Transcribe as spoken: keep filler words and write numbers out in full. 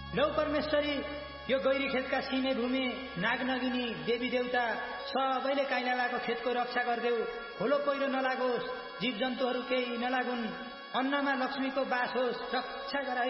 लौ परमेश्वरी, यो गैरी खेतका सिमे भूमि, नागनगिनी, देवी देवता सबैले काइलालाको खेतको रक्षा गर्देऊ। खोलो पहिरो नलागोस्, जीव जन्तुहरू केही नलागुन्, अन्नमा लक्ष्मीको बास होस्, रक्षा गराई